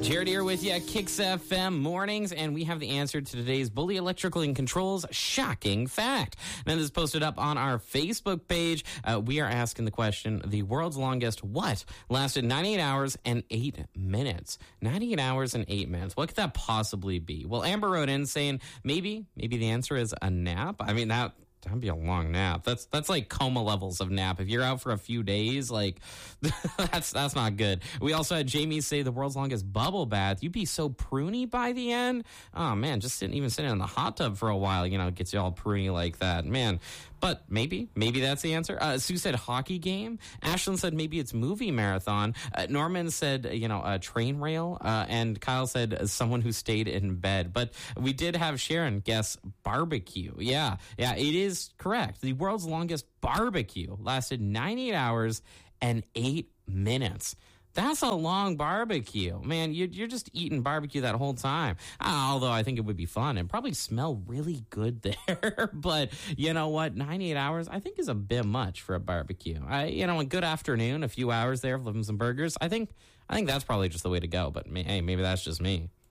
Jared here with you at Kicks FM Mornings, and we have the answer to today's Bully Electrical and Controls shocking fact. Now, this is posted up on our Facebook page. We are asking the question, the world's longest what lasted 98 hours and 8 minutes? 98 hours and 8 minutes. What could that possibly be? Well, Amber wrote in saying maybe the answer is a nap. I mean, that'd be a long nap. That's like coma levels of nap. If you're out for a few days, like that's not good. We also had Jamie say the world's longest bubble bath. You'd be so pruny by the end. Oh man, just sitting in the hot tub for a while, gets you all pruny like that, man. But maybe that's the answer. Sue said hockey game. Ashlyn said maybe it's movie marathon. Norman said, a train rail. And Kyle said someone who stayed in bed. But we did have Sharon guess barbecue. Yeah, it is correct. The world's longest barbecue lasted 98 hours and 8 minutes. That's a long barbecue. Man, you're just eating barbecue that whole time. Although I think it would be fun and probably smell really good there. But you know what? 98 hours, I think, is a bit much for a barbecue. A good afternoon, a few hours there, flipping some burgers. I think that's probably just the way to go. But hey, maybe that's just me.